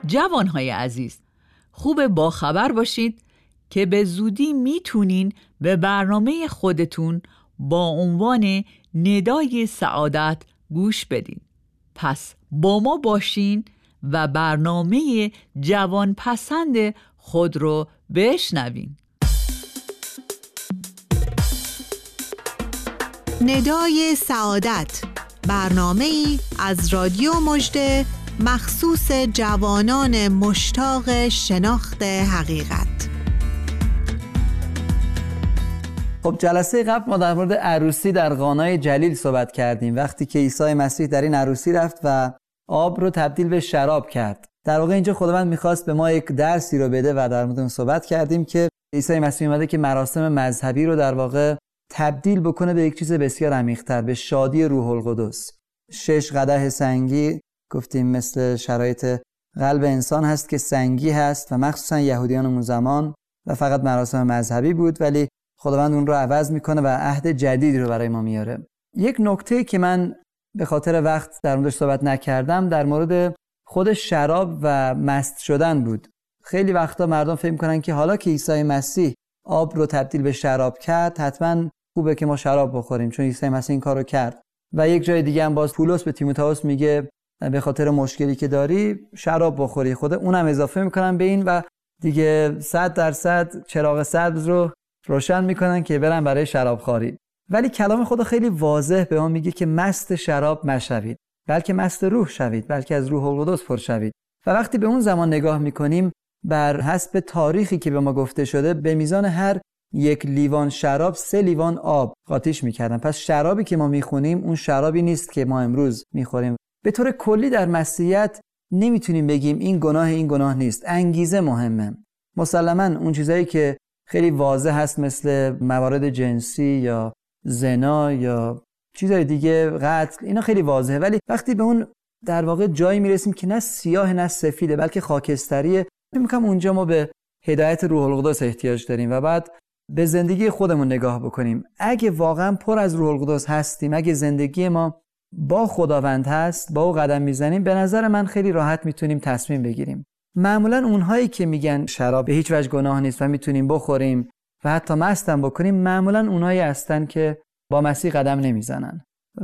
جوانهای عزیز، خوب باخبر باشید که به زودی میتونین به برنامه خودتون با عنوان ندای سعادت گوش بدین. پس با ما باشین و برنامه جوان پسند خود رو بشنوین. ندای سعادت، برنامه‌ای از رادیو مژده مخصوص جوانان مشتاق شناخت حقیقت. خب جلسه قبل ما در مورد عروسی در قانای جلیل صحبت کردیم، وقتی که عیسی مسیح در این عروسی رفت و آب رو تبدیل به شراب کرد. در واقع اینجا خداوند می‌خواست به ما یک درسی رو بده و در مورد اون صحبت کردیم که عیسی مسیح اومده که مراسم مذهبی رو در واقع تبدیل بکنه به یک چیز بسیار عمیق‌تر، به شادی روح القدس. 6 قدح سنگی گفتیم مثل شرایط قلب انسان هست که سنگی هست و مخصوصا یهودیان اون زمان و فقط مراسم مذهبی بود، ولی خداوند اون رو عوض میکنه و عهد جدید رو برای ما میاره. یک نکته که من به خاطر وقت در موردش صحبت نکردم در مورد خود شراب و مست شدن بود. خیلی وقتا مردم فکر میکنن که حالا که عیسی مسیح آب رو تبدیل به شراب کرد، حتما خوبه که ما شراب بخوریم چون عیسی مسیح این کارو کرد. و یک جای دیگه هم باز پولس به تیموتائوس میگه به خاطر مشکلی که داری شراب بخوری. خود اونم اضافه میکنن به این و دیگه 100% چراغ سبز رو روشن میکنن که برن برای شراب خوری. ولی کلام خدا خیلی واضح به ما میگه که مست شراب مشوید، بلکه مست روح شوید، بلکه از روح القدس پر شوید. و وقتی به اون زمان نگاه میکنیم، بر حسب تاریخی که به ما گفته شده به میزان هر 1 لیوان شراب 3 لیوان آب قاطیش میکردن. پس شرابی که ما میخونیم اون شرابی نیست که ما امروز میخوریم. به طور کلی در مسیحیت نمیتونیم بگیم این گناه نیست. انگیزه مهمه. مسلماً اون چیزایی که خیلی واضح هست مثل موارد جنسی یا زنا یا چیزای دیگه، قتل، اینا خیلی واضحه، ولی وقتی به اون در واقع جایی میرسیم که نه سیاه نه سفیده بلکه خاکستریه، میگم اونجا ما به هدایت روح القدس احتیاج داریم و بعد به زندگی خودمون نگاه بکنیم. اگه واقعا پر از روح القدس هستیم، اگه زندگی ما با خداوند هست، با او قدم میزنیم، به نظر من خیلی راحت میتونیم تصمیم بگیریم. معمولا اونهایی که میگن شراب به هیچ وجه گناه نیست و میتونیم بخوریم و حتی مستم بکنیم، معمولا اونهایی هستن که با مسیح قدم نمیزنن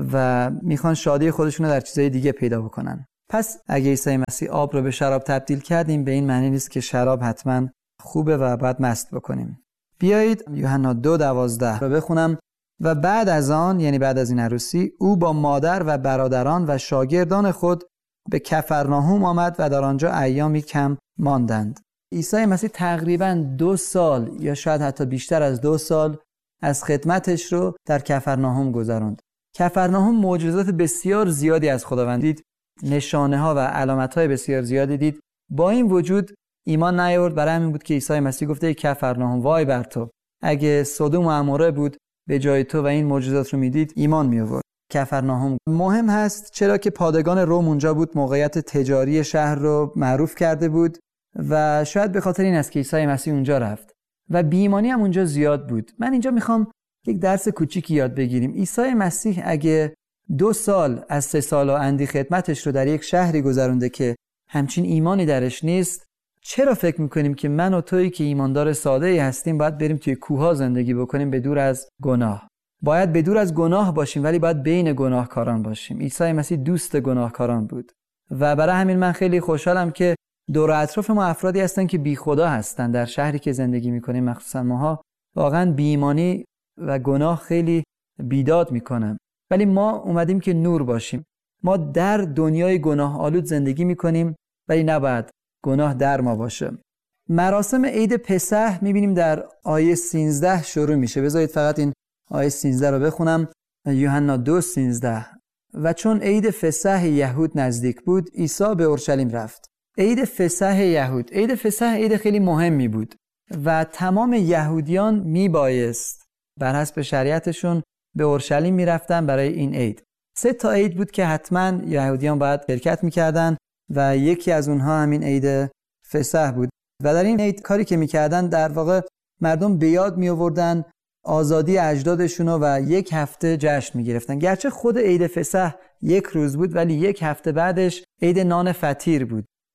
و میخوان شادی خودشون رو در چیزای دیگه پیدا بکنن. پس اگه عیسی مسیح آب رو به شراب تبدیل کردیم، به این معنی نیست که شراب حتما خوبه و باید مست بکنیم. بیایید یوحنا 2:12 رو بخونم. و بعد از آن، یعنی بعد از این عروسی، او با مادر و برادران و شاگردان خود به کفرناهم آمد و در آنجا ایامی کم ماندند. عیسی مسیح تقریباً 2 سال یا شاید حتی بیشتر از 2 سال از خدمتش رو در کفرناهم گذراند. کفرناهم معجزات بسیار زیادی از خداوند دید، نشانه ها و علامت های بسیار زیادی دید. با این وجود ایمان نیاورد. برای همین بود که عیسی مسیح گفته کفرناهم وای بر تو، اگه سدوم و عموره بود به جای تو و این معجزات رو میدید ایمان می آورد. کفرناهم مهم هست چرا که پادگان روم اونجا بود، موقعیت تجاری شهر رو معروف کرده بود و شاید به خاطر این است که عیسی مسیح اونجا رفت و بی‌ایمانی هم اونجا زیاد بود. من اینجا میخوام یک درس کوچیکی یاد بگیریم. عیسی مسیح اگه 2 سال از 3 سال و اندی خدمتش رو در یک شهری گذرونده که همچین ایمانی درش نیست، چرا فکر میکنیم که من و تویی که ایماندار ساده‌ای هستیم باید بریم توی کوه‌ها زندگی بکنیم به دور از گناه؟ باید به دور از گناه باشیم ولی باید بین گناهکاران باشیم. عیسی مسیح دوست گناهکاران بود و برای همین من خیلی خوشحالم که دور و اطراف ما افرادی هستن که بی خدا هستن. در شهری که زندگی میکنیم مخصوصا ماها واقعا بی‌ایمانی و گناه خیلی بیداد میکنه، ولی ما اومدیم که نور باشیم. ما در دنیای گناه آلود زندگی میکنیم ولی نباید گناه در ما باشه. مراسم عید پسح میبینیم در آیه 13 شروع میشه. بذارید فقط این آیه 13 رو بخونم. یوحنا 2:13 و چون عید فسح یهود نزدیک بود عیسی به اورشلیم رفت. عید فسح یهود، عید فسح عید خیلی مهمی بود و تمام یهودیان میبایست بر حسب شریعتشون به اورشلیم میرفتن برای این عید. 3 تا عید بود که حتما یهودیان باید شرکت میکردن و یکی از اونها همین عید فسح بود و در این عید کاری که میکردن در واقع مردم به یاد میآوردن آزادی اجدادشونو و 1 هفته جشن میگرفتن. گرچه خود عید فسح 1 روز بود ولی 1 هفته بعدش عید نان فطیر بود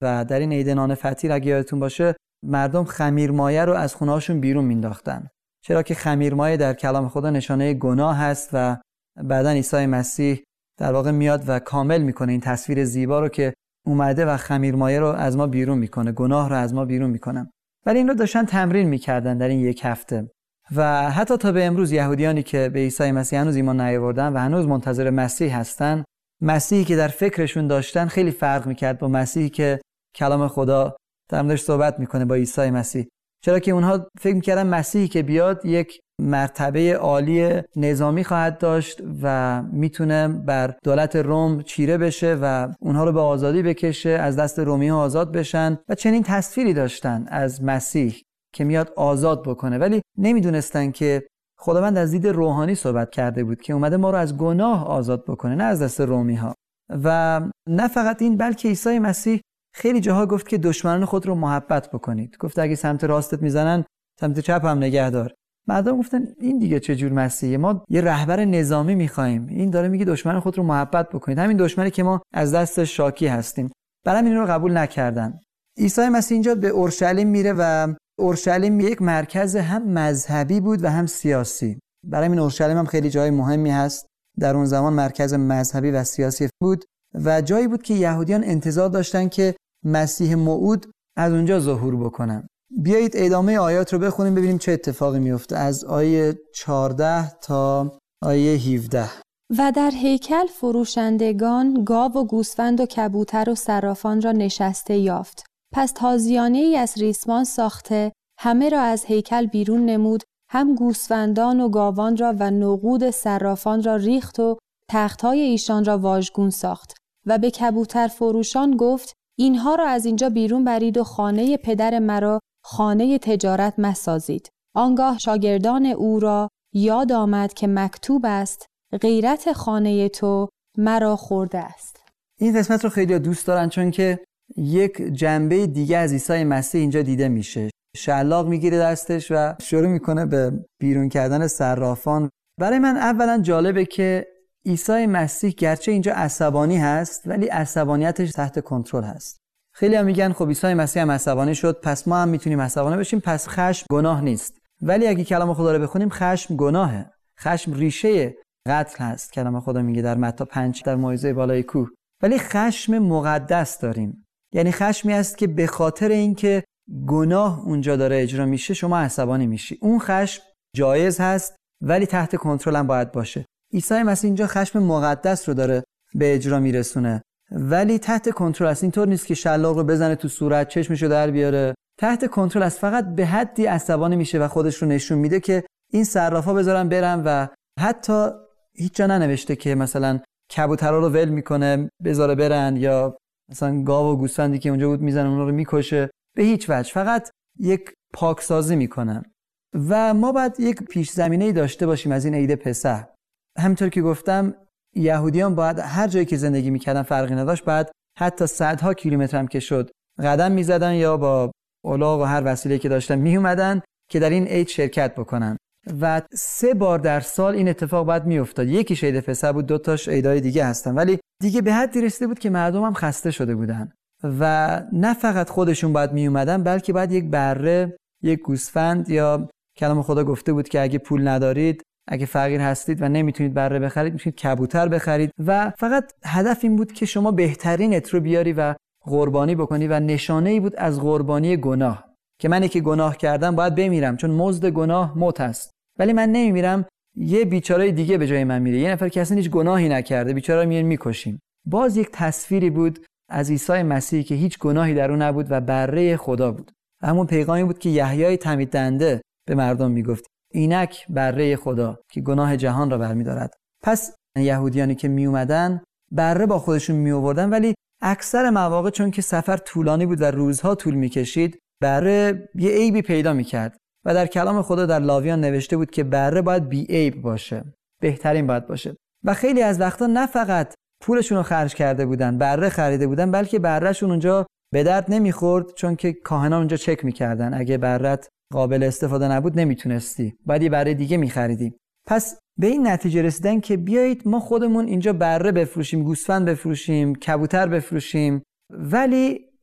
و در این عید نان فطیر اگه یادتون باشه مردم خمیرمایه رو از خونه‌هاشون بیرون مینداختن، چرا که خمیرمایه در کلام خدا نشانه گناه هست و بعداً عیسی مسیح در واقع میاد و کامل میکنه این تصویر زیبا رو که اومده و خمیرمایه رو از ما بیرون میکنه، گناه رو از ما بیرون میکنه. ولی این رو داشتن تمرین میکردن در این یک هفته و حتی تا به امروز یهودیانی که به عیسی مسیح هنوز ایمان نیاوردن و هنوز منتظر مسیح هستن، مسیحی که در فکرشون داشتن خیلی فرق میکرد با مسیحی که کلام خدا در موردش صحبت میکنه با عیسی مسیح، چرا که اونها فکر میکردن مسیحی که بیاد یک مرتبه عالی نظامی خواهد داشت و میتونه بر دولت روم چیره بشه و اونها رو به آزادی بکشه، از دست رومی‌ها آزاد بشن و چنین تصویری داشتن از مسیح که میاد آزاد بکنه. ولی نمیدونستن که خداوند از دید روحانی صحبت کرده بود که اومده ما رو از گناه آزاد بکنه، نه از دست رومی‌ها. و نه فقط این، بلکه عیسی مسیح خیلی جاها گفت که دشمنان خود رو محبت بکنید. گفت اگه سمت راستت میزنن سمت چپ هم نگه دار. مردم گفتن این دیگه چه جور مسیحه؟ ما یه رهبر نظامی می‌خوایم، این داره میگه دشمن خود رو محبت بکنید، همین دشمنی که ما از دست شاکی هستیم. برام این رو قبول نکردن. عیسی مسیح اینجا به اورشلیم میره و اورشلیم یک مرکز هم مذهبی بود و هم سیاسی. برای این اورشلیم هم خیلی جای مهمی هست. در اون زمان مرکز مذهبی و سیاسی بود و جایی بود که یهودیان انتظار داشتن که مسیح موعود از اونجا ظهور بکنن. بیایید ادامه آیات رو بخونیم ببینیم چه اتفاقی میفته از آیه 14 تا آیه 17. و در هیکل فروشندگان گاو و گوسفند و کبوتر و صرافان را نشسته یافت. پس تازیانه‌ای از ریسمان ساخته همه را از هیکل بیرون نمود، هم گوسفندان و گاوان را و نقود صرافان را ریخت و تخت‌های ایشان را واژگون ساخت و به کبوتر فروشان گفت اینها را از اینجا بیرون برید و خانه پدر مرا خانه تجارت مسازید. آنگاه شاگردان او را یاد آمد که مکتوب است غیرت خانه تو مرا خورده است. این قسمت رو خیلی دوست دارن چون که یک جنبه دیگه از عیسی مسیح اینجا دیده میشه. شلاق میگیره دستش و شروع میکنه به بیرون کردن صرافان. برای من اولا جالبه که عیسی مسیح گرچه اینجا عصبانی هست ولی عصبانیتش تحت کنترل هست. خیلی هم میگن خب عیسی مسیح هم عصبانی شد پس ما هم میتونیم عصبانی بشیم، پس خشم گناه نیست. ولی اگه کلام خدا رو بخونیم خشم گناهه. خشم ریشه قتل هست. کلام خدا میگه در متی 5 در موعظه بالای کوه. ولی خشم مقدس داریم، یعنی خشمی است که به خاطر اینکه گناه اونجا داره اجرا میشه شما عصبانی میشی. اون خشم جایز هست ولی تحت کنترل هم باید باشه. عیسی مسیح اینجا خشم مقدس رو داره به اجرا میرسونه ولی تحت کنترل است. اینطور نیست که شلاق رو بزنه تو صورت چشمشو در بیاره. تحت کنترل است، فقط به حدی عصبانی میشه و خودش رو نشون میده که این صرافا بذارن برن و حتی هیچ جا ننوشته که مثلا کبوترها رو ول میکنه بذاره برن یا مثلا گاو و گوسفندی که اونجا بود میزنه اونا رو میکشه، به هیچ وجه. فقط یک پاکسازی میکنن. و ما باید یک پیش زمینه‌ای داشته باشیم از این عید پسح. همونطور که گفتم یهودیان باید هر جایی که زندگی میکردن فرقی نداشت، باید حتی صدها کیلومتر هم که شد قدم میزدن یا با الاغ و هر وسیله‌ای که داشتن میومدن که در این عید شرکت بکنن. و 3 بار در سال این اتفاق باید میافتاد. یکیش عید پسح بود، 2 تاش عیدای دیگه هستن، ولی دیگه به حدی رسیده بود که مردم هم خسته شده بودن و نه فقط خودشون باید میومدن بلکه باید یک بره، یک گوسفند، یا کلام خدا گفته بود که اگه پول ندارید، اگه فقیر هستید و نمیتونید بره بخرید، میتونید کبوتر بخرید. و فقط هدف این بود که شما بهترینت رو بیاری و قربانی بکنی و نشانه‌ای بود از قربانی گناه که منی که گناه کردم باید بمیرم چون مزد گناه موت است، ولی من نمیمیرم، یه بیچاره دیگه به جای من میره، یه نفر که اصلا هیچ گناهی نکرده بیچاره رو میاریم میکشیم. باز یک تصویری بود از عیسی مسیح که هیچ گناهی در اون نبود و بره خدا بود. همون پیغامی بود که یحیای تمید دهنده به مردم میگفت اینک بره خدا که گناه جهان را برمی‌دارد. پس یهودیانی که می اومدن بره با خودشون می آوردن، ولی اکثر مواقع چون که سفر طولانی بود و روزها طول می‌کشید، بره یه عیبی پیدا می‌کرد و در کلام خدا در لاویان نوشته بود که بره باید بی عیب باشه، بهترین باید باشه. و خیلی از وقتا نه فقط پولشون رو خرج کرده بودن، بره خریده بودن، بلکه برهشون اونجا به درد نمیخورد چون که کاهنان اونجا چک می‌کردن اگه برت قابل استفاده نبود نمیتونستی، باید یه بره دیگه می‌خریدی. پس به این نتیجه رسیدن که بیایید ما خودمون اینجا بره بفروشیم، گوسفند بفروشیم، کبوتر بفروشیم، ولی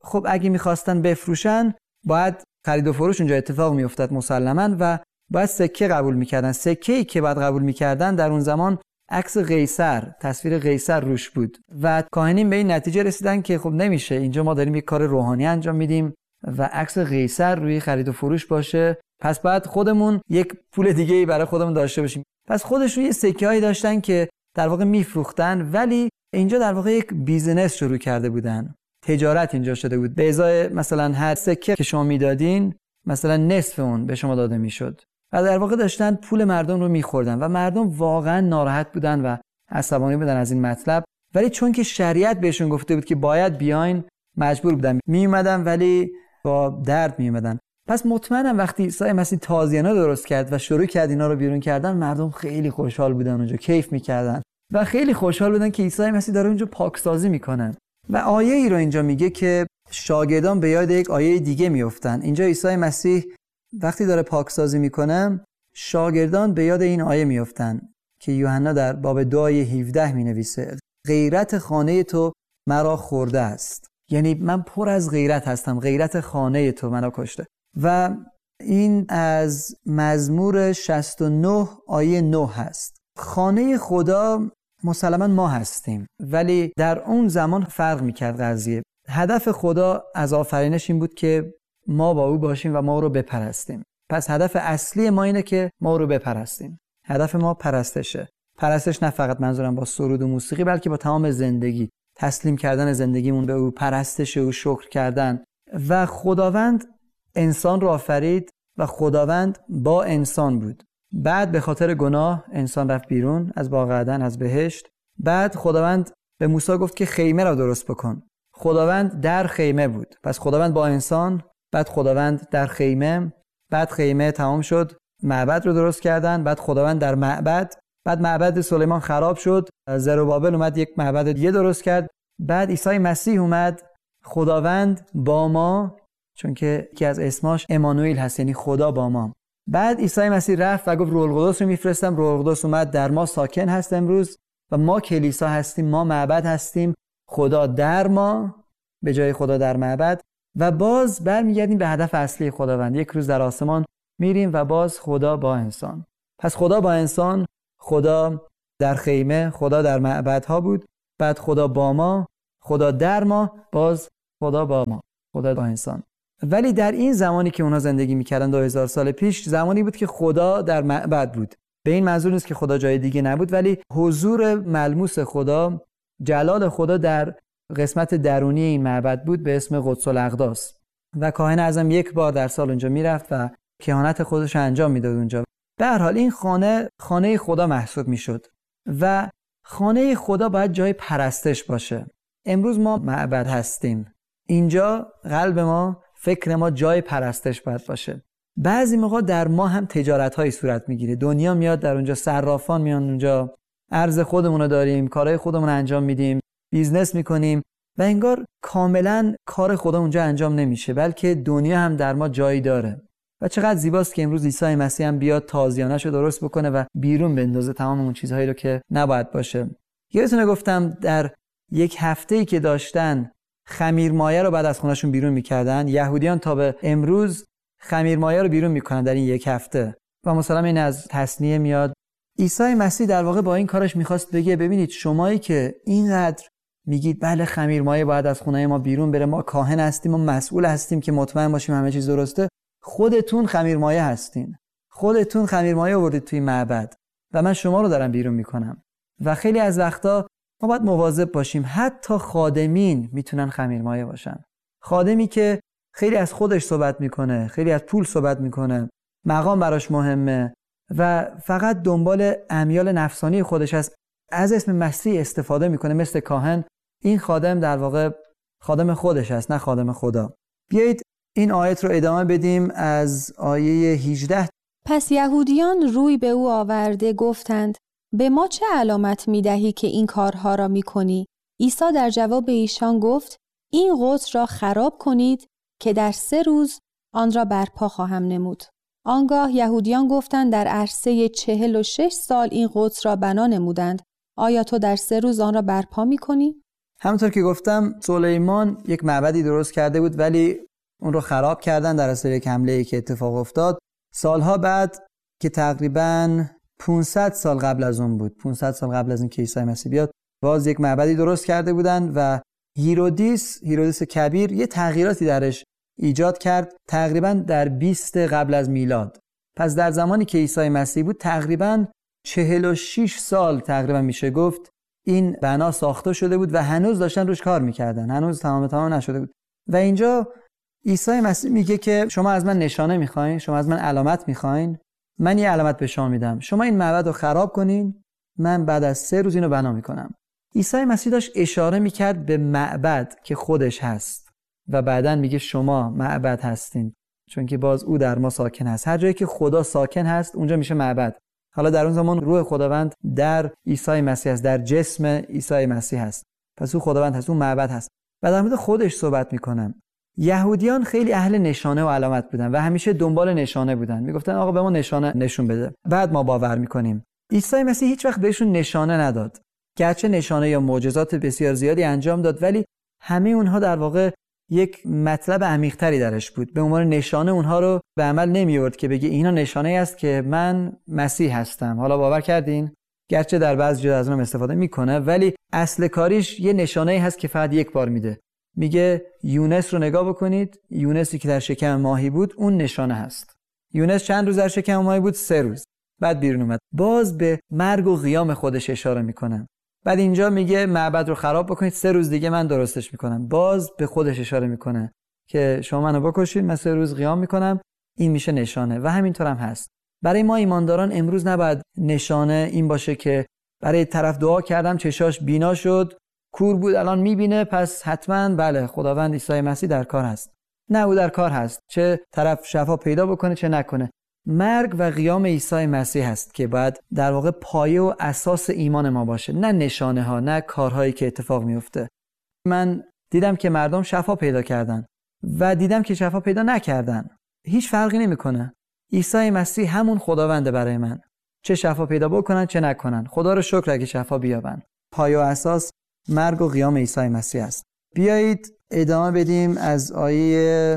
خب اگه میخواستن بفروشن باید خرید و فروش اونجا اتفاق میافتاد مسلماً و باید سکه قبول میکردن. سکه‌ای که بعد قبول میکردن در اون زمان عکس قیصر، تصویر قیصر روش بود و کاهنین به این نتیجه رسیدن که خب نمیشه، اینجا ما داریم یک کار روحانی انجام میدیم و عکس قیصر روی خرید و فروش باشه، پس بعد خودمون یک پول دیگه‌ای برای خودمون داشته باشیم. پس خودشون یه سکه‌ای داشتن که در واقع میفروختن، ولی اینجا در واقع یک بیزینس شروع کرده بودن، تجارت اینجا شده بود. به ازای مثلا هر سکه که شما میدادین مثلا نصف اون به شما داده میشد و در واقع داشتن پول مردم رو میخوردن و مردم واقعا ناراحت بودن و عصبانی بودن از این مطلب، ولی چون که شریعت بهشون گفته بود که باید بیاین مجبور بودن میومدن، ولی با درد میومدن. پس مطمئنم وقتی عیسی مسیح تازیانه درست کرد و شروع کرد اینا رو بیرون کردن، مردم خیلی خوشحال بودن، اونجا کیف میکردن و خیلی خوشحال بودن که عیسی مسیح داره اونجا پاکسازی میکنه. و آیه ای رو اینجا میگه که شاگردان به یاد یک آیه دیگه میافتن. اینجا عیسی مسیح وقتی داره پاکسازی میکنه، شاگردان به یاد این آیه میافتن که یوحنا در باب 2 آیه 17 مینویسه غیرت خانه تو مرا خورده است. یعنی من پر از غیرت هستم، غیرت خانه تو مرا کشته. و این از مزمور 69 آیه 9 هست. خانه خدا مسلماً ما هستیم، ولی در اون زمان فرق میکرد قضیه. هدف خدا از آفرینش این بود که ما با او باشیم و ما رو بپرستیم. پس هدف اصلی ما اینه که ما رو بپرستیم. هدف ما پرستشه. پرستش نه فقط منظورم با سرود و موسیقی، بلکه با تمام زندگی، تسلیم کردن زندگیمون به او، پرستش او، شکر کردن. و خداوند انسان رو آفرید و خداوند با انسان بود. بعد به خاطر گناه انسان رفت بیرون از باغ عدن، از بهشت. بعد خداوند به موسی گفت که خیمه را درست بکن. خداوند در خیمه بود. پس خداوند با انسان، بعد خداوند در خیمه، بعد خیمه تمام شد، معبد رو درست کردن، بعد خداوند در معبد، بعد معبد سلیمان خراب شد، زروبابل اومد یک معبد دیگه درست کرد، بعد عیسی مسیح اومد، خداوند با ما، چون که یکی از اسماش امانوئل هست، یعنی خدا با ما. بعد عیسی مسیح رفت و گفت روح القدس رو میفرستم. روح القدس اومد در ما ساکن هست امروز و ما کلیسا هستیم، ما معبد هستیم، خدا در ما به جای خدا در معبد. و باز برمیگردیم به هدف اصلی خداوند. یک روز در آسمان میریم و باز خدا با انسان. پس خدا با انسان، خدا در خیمه، خدا در معبدها بود، بعد خدا با ما، خدا در ما، باز خدا با ما، خدا با انسان. ولی در این زمانی که اونا زندگی میکردن 2000 سال پیش، زمانی بود که خدا در معبد بود. به این منظور نیست که خدا جای دیگه نبود، ولی حضور ملموس خدا، جلال خدا در قسمت درونی این معبد بود به اسم قدس الاقداس و کاهن اعظم یک بار در سال اونجا میرفت و کهانت خودش انجام میداد اونجا. به هر حال این خانه خدا محسوب میشد و خانه خدا باید جای پرستش باشه. امروز ما معبد هستیم، اینجا قلب ما، فکر ما جای پرستش باید باشه. بعضی موقع در ما هم تجارت‌هایی صورت میگیره، دنیا میاد در اونجا، صرافان میان اونجا، ارز خودمون رو داریم، کارهای خودمون رو انجام میدیم، بیزنس میکنیم و انگار کاملا کار خدا اونجا انجام نمیشه، بلکه دنیا هم در ما جایی داره. و چقدر زیباست که امروز عیسی مسیح هم بیاد تازیانه‌شو درست بکنه و بیرون بندازه تمام اون چیزهایی رو که نباید باشه. یادتونه گفتم در یک هفته‌ای که داشتن خمیرمایه رو بعد از خونه‌شون بیرون میکردن، یهودیان تا به امروز خمیرمایه رو بیرون میکنن در این یک هفته و مثلا این از تثنیه میاد. عیسی مسیح در واقع با این کارش میخواست بگه ببینید شمایی که اینقدر میگید بله خمیرمایه باید از خونه ما بیرون بره، ما کاهن هستیم، ما مسئول هستیم که مطمئن باشیم همه چیز درسته، خودتون خمیرمایه هستین، خودتون خمیرمایه آوردید توی معبد و من شما رو دارم بیرون میکنم. و خیلی از وقتا ما باید مواظب باشیم، حتی خادمین میتونن خمیرمایه باشن. خادمی که خیلی از خودش صحبت میکنه، خیلی از پول صحبت میکنه، مقام براش مهمه و فقط دنبال امیال نفسانی خودش هست، از اسم مسیح استفاده میکنه مثل کاهن، این خادم در واقع خادم خودش هست نه خادم خدا. بیایید این آیت رو ادامه بدیم از آیه 18. پس یهودیان روی به او آورده گفتند به ما چه علامت میدهی که این کارها را میکنی؟ عیسی در جواب ایشان گفت این قدس را خراب کنید که در 3 روز آن را برپا خواهم نمود. آنگاه یهودیان گفتند در عرصه 46 سال این قدس را بنا نمودند. آیا تو در 3 روز آن را برپا میکنی؟ همونطور که گفتم سلیمان یک معبدی درست کرده بود ولی اون رو خراب کردن در اثر یک حمله‌ای که اتفاق افتاد. سالها بعد که تقریباً 500 سال قبل از اون بود، 500 سال قبل از این که عیسی مسیح بیاد، باز یک معبدی درست کرده بودن و هیرودیس کبیر یه تغییراتی درش ایجاد کرد تقریباً در 20 قبل از میلاد. پس در زمانی که عیسی مسیح بود تقریباً 46 سال تقریباً میشه گفت این بنا ساخته شده بود و هنوز داشتن روش کار میکردن، هنوز تمام نشده بود. و اینجا عیسی مسیح میگه که شما از من نشانه میخواین، شما از من علامت میخواین، من یه علامت به شما میدم. شما این معبد رو خراب کنین، من بعد از 3 روز اینو بنا میکنم. عیسی مسیح داشت اشاره میکرد به معبد که خودش هست و بعداً میگه شما معبد هستین، چون که باز او در ما ساکن هست. هر جایی که خدا ساکن هست اونجا میشه معبد. حالا در اون زمان روح خداوند در عیسی مسیح است، در جسم عیسی مسیح هست، پس او خداوند هست، اون معبد هست. و در مورد خودش صحبت میکنم. یهودیان خیلی اهل نشانه و علامت بودن و همیشه دنبال نشانه بودن. میگفتن آقا به ما نشانه نشون بده بعد ما باور میکنیم. عیسی مسیح هیچ وقت بهشون نشانه نداد، گرچه نشانه یا معجزات بسیار زیادی انجام داد ولی همه اونها در واقع یک مطلب عمیق‌تری درش بود. به عنوان نشانه اونها رو به عمل نمی‌آورد که بگه اینا نشانه است که من مسیح هستم. حالا باور کردین؟ گرچه در بعضی جا از اونم استفاده میکنه ولی اصل کاریش یه نشانه‌ای هست که فقط یک بار میده. میگه یونس رو نگاه بکنید، یونسی که در شکم ماهی بود اون نشانه هست. یونس چند روز در شکم ماهی بود؟ 3 روز. بعد بیرون اومد. باز به مرگ و قیام خودش اشاره میکنه. بعد اینجا میگه معبد رو خراب بکنید، 3 روز دیگه من درستش میکنم. باز به خودش اشاره میکنه که شما منو بکشید، من 3 روز قیام میکنم. این میشه نشانه و همینطور هم هست. برای ما ایمانداران امروز نباید نشانه این باشه که برای طرف دعا کردم چشاش بینا شد، کور بود الان میبینه، پس حتما بله خداوند عیسی مسیح در کار هست. نه، او در کار هست، چه طرف شفا پیدا بکنه چه نکنه. مرگ و قیام عیسی مسیح هست که باید در واقع پایه و اساس ایمان ما باشه، نه نشانه ها، نه کارهایی که اتفاق میفته. من دیدم که مردم شفا پیدا کردن و دیدم که شفا پیدا نکردن، هیچ فرقی نمیکنه. عیسی مسیح همون خداونده برای من، چه شفا پیدا بکنن چه نکنن. خدا رو شکر اگه شفا بیابن. پایه و اساس مرگ و قیام عیسی مسیح است. بیایید ادامه بدیم از آیه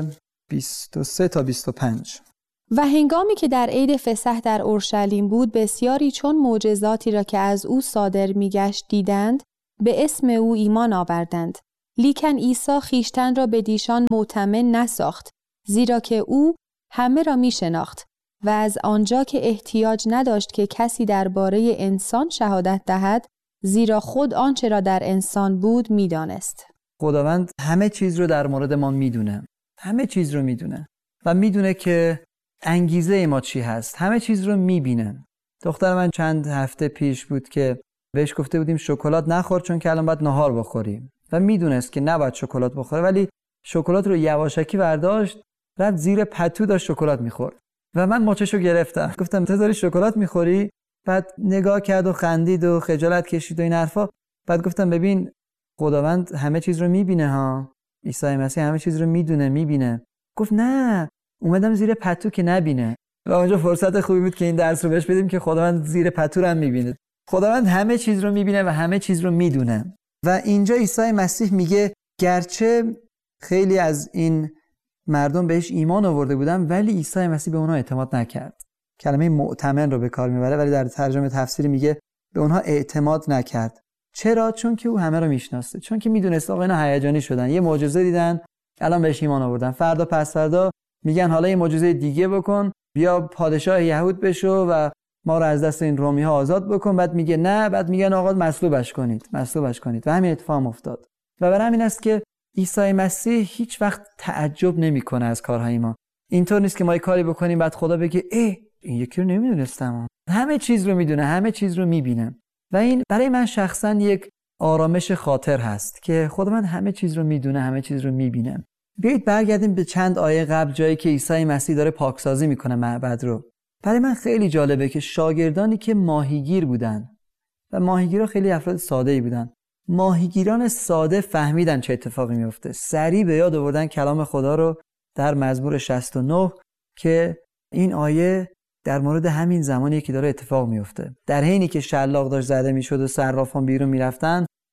23 تا 25. و هنگامی که در عید فسح در اورشلیم بود، بسیاری چون معجزاتی را که از او صادر می‌گشت دیدند، به اسم او ایمان آوردند. لیکن عیسی خویشتن را به دیشان مؤتمن نساخت، زیرا که او همه را می‌شناخت و از آنجا که احتیاج نداشت که کسی درباره انسان شهادت دهد، زیرا خود آنچه را در انسان بود می‌دانست. خداوند همه چیز رو در مورد ما می‌دونه. همه چیز رو می‌دونه و می‌دونه که انگیزه ما چی هست. همه چیز رو می‌بینه. دختر من چند هفته پیش بود که بهش گفته بودیم شکلات نخور چون که الان باید نهار بخوریم و میدونست که نباید شکلات بخوره، ولی شکلات رو یواشکی برداشت رفت زیر پتو داشت شکلات می‌خورد و من مچشو گرفتم. گفتم تو داری شکلات می‌خوری؟ بعد نگاه کرد و خندید و خجالت کشید و این حرفا. بعد گفتم ببین خداوند همه چیز رو می‌بینه ها. عیسی مسیح همه چیز رو می‌دونه، می‌بینه. گفت نه، اومدم زیر پتو که نبینه. و اونجا فرصت خوبی بود که این درس رو بهش بدیم که خداوند زیر پتو رو هم می‌بینه. خداوند همه چیز رو می‌بینه و همه چیز رو می‌دونه. و اینجا عیسی مسیح میگه گرچه خیلی از این مردم بهش ایمان آورده بودن ولی عیسی مسیح به اونها اعتماد نکرد. کلمه مؤتمن رو به کار میبره ولی در ترجمه تفسیری میگه به اونها اعتماد نکرد. چرا؟ چون که او همه رو میشناسه. چون که میدونست آقا اینا هیجانی شدن، یه معجزه دیدن، الان بهش ایمان آوردن، فردا پس فردا میگن حالا یه معجزه دیگه بکن، بیا پادشاه یهود بشو و ما رو از دست این رومی ها آزاد بکن. بعد میگه نه، بعد میگن آقا مصلوبش کنید و همین اتفاق افتاد. و برای همین است که عیسی مسیح هیچ وقت تعجب نمیکنه از کارهای ما. اینطور نیست که ما یه کاری بکنیم بعد خدا بگه این یکی رو نمیدونستم. همه چیز رو میدونه، همه چیز رو میبینه. و این برای من شخصا یک آرامش خاطر هست که خداوند همه چیز رو میدونه، همه چیز رو میبینه. بیایید برگردیم به چند آیه قبل، جایی که عیسی مسیح داره پاکسازی میکنه معبد رو. برای من خیلی جالبه که شاگردانی که ماهیگیر بودن و ماهیگیرا خیلی افراد ساده‌ای بودن، ماهیگیران ساده فهمیدن چه اتفاقی میفته. سریع به یاد آوردن کلام خدا رو در مزمور 69 که این آیه در مورد همین زمانی که داره اتفاق میفته. در حینی که شلاق داشت زده میشد و صرافان بیرون میرفتن،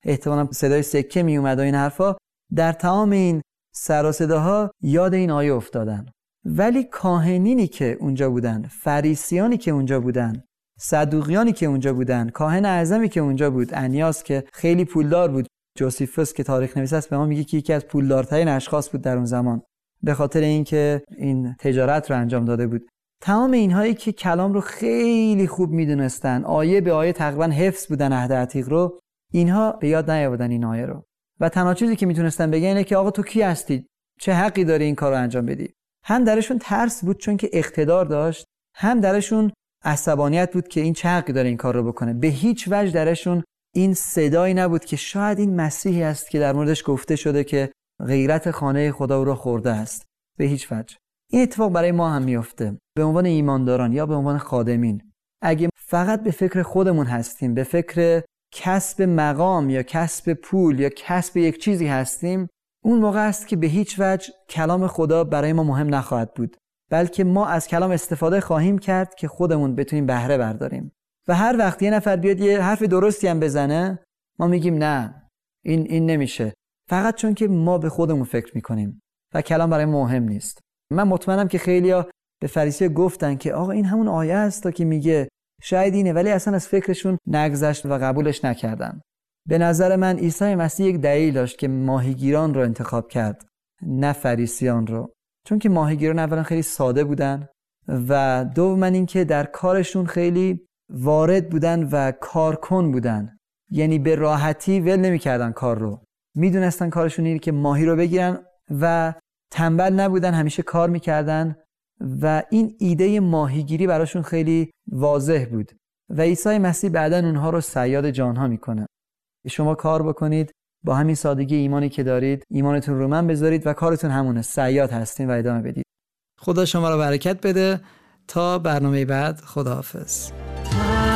احتمالاً صدای سکه می اومد و این حرفا، در تمام این سر و صداها یاد این آیه افتادن. ولی کاهنینی که اونجا بودن، فریسیانی که اونجا بودن، صدوقیانی که اونجا بودن، کاهن اعظمی که اونجا بود، انیاس که خیلی پولدار بود، جوسیفوس که تاریخ نویس است به ما میگه که یکی از پولدارترین اشخاص بود در اون زمان به خاطر اینکه این تجارت رو انجام داده بود. تمام اینهایی که کلام رو خیلی خوب میدونستن، آیه به آیه تقریبا حفظ بودن عهد عتیق رو، اینها به یاد نیاوردن این آیه رو و تنها چیزی که میتونستن بگن اینه که آقا تو کی هستی؟ چه حقی داری این کارو انجام بدی؟ هم درشون ترس بود چون که اقتدار داشت، هم درشون عصبانیت بود که این چه حقی داره این کار رو بکنه. به هیچ وجه درشون این صدایی نبود که شاید این مسیحی است که در موردش گفته شده که غیرت خانه خدا او را خورده است. به هیچ وجه. این اتفاق برای ما هم میفته به عنوان ایمانداران یا به عنوان خادمین. اگه فقط به فکر خودمون هستیم، به فکر کسب مقام یا کسب پول یا کسب یک چیزی هستیم، اون موقع است که به هیچ وجه کلام خدا برای ما مهم نخواهد بود، بلکه ما از کلام استفاده خواهیم کرد که خودمون بتونیم بهره برداریم. و هر وقت یه نفر بیاد یه حرف درستی هم بزنه، ما میگیم نه، این نمیشه، فقط چون که ما به خودمون فکر میکنیم و کلام برای ما مهم نیست. من مطمئنم که خیلیا به فریسی گفتن که آقا این همون آیه است که میگه شاید اینه، ولی اصلا از فکرشون نگذشت و قبولش نکردن. به نظر من عیسی مسیح یک دلیل داشت که ماهیگیران رو انتخاب کرد نه فریسیان رو، چون که ماهیگیران اولا خیلی ساده بودن و دوما این که در کارشون خیلی وارد بودن و کارکن بودن، یعنی به راحتی ول نمی‌کردن کار رو، میدونستن کارشون اینه که ماهی رو بگیرن و تنبل نبودن، همیشه کار میکردن و این ایده ماهیگیری براشون خیلی واضح بود و عیسی مسیح بعداً اونها رو صیاد جانها میکنه. شما کار بکنید، با همین سادگی ایمانی که دارید ایمانتون رو من بذارید و کارتون همونه، صیاد هستین و ادامه بدید. خدا شما رو برکت بده. تا برنامه بعد، خداحافظ.